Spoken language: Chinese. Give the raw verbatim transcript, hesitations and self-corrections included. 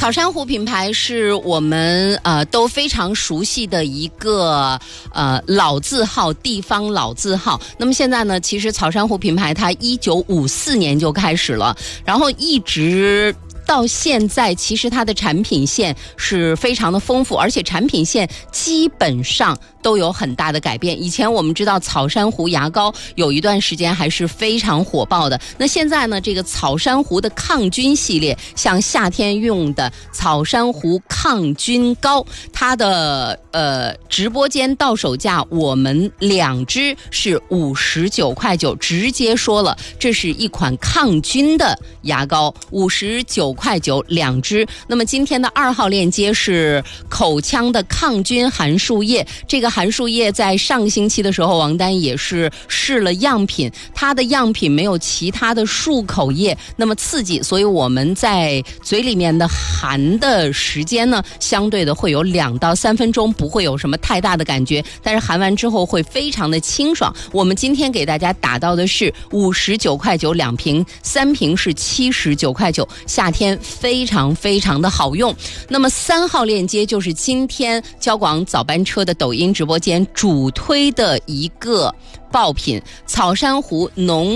草珊瑚品牌是我们呃都非常熟悉的一个呃老字号，地方老字号。那么现在呢，其实草珊瑚品牌它一九五四年就开始了，然后一直到现在，其实它的产品线是非常的丰富，而且产品线基本上都有很大的改变。以前我们知道草珊瑚牙膏有一段时间还是非常火爆的，那现在呢，这个草珊瑚的抗菌系列，像夏天用的草珊瑚抗菌膏，它的呃直播间到手价我们两支是五十九块九，直接说了这是一款抗菌的牙膏，五十九块九两支。那么今天的二号链接是口腔的抗菌含漱液，这个含漱液在上个星期的时候，王丹也是试了样品，它的样品没有其他的漱口液那么刺激，所以我们在嘴里面的含的时间呢，相对的会有两到三分钟，不会有什么太大的感觉，但是含完之后会非常的清爽。我们今天给大家打到的是五十九块九两瓶，三瓶是七十九块九，夏天非常非常的好用。那么三号链接就是今天交广早班车的抖音直播间主推的一个爆品，草珊瑚浓